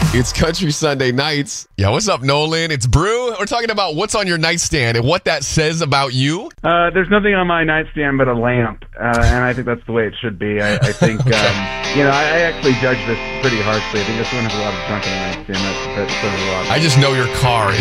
It's Country Sunday Nights. Yeah, what's up, Nolan? It's Brew. We're talking about what's on your nightstand and what that says about you. There's nothing on my nightstand but a lamp, and I think that's the way it should be. I think, I actually judge this pretty harshly. I think this one has a lot of junk on the nightstand. That says a lot. I just know your car